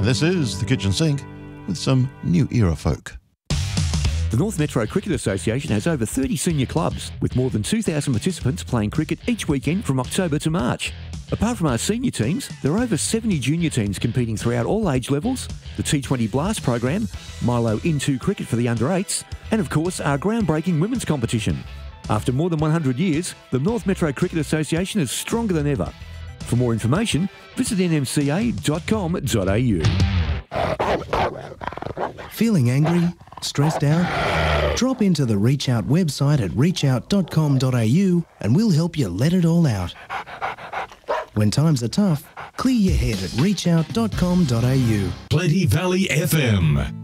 This is The Kitchen Sink with some New Era folk. The North Metro Cricket Association has over 30 senior clubs, with more than 2,000 participants playing cricket each weekend from October to March. Apart from our senior teams, there are over 70 junior teams competing throughout all age levels, the T20 Blast program, Milo Into Cricket for the under-8s, and of course our groundbreaking women's competition. After more than 100 years, the North Metro Cricket Association is stronger than ever. For more information, visit nmca.com.au. Feeling angry? Stressed out? Drop into the Reach Out website at reachout.com.au and we'll help you let it all out. When times are tough, clear your head at reachout.com.au. Plenty Valley FM.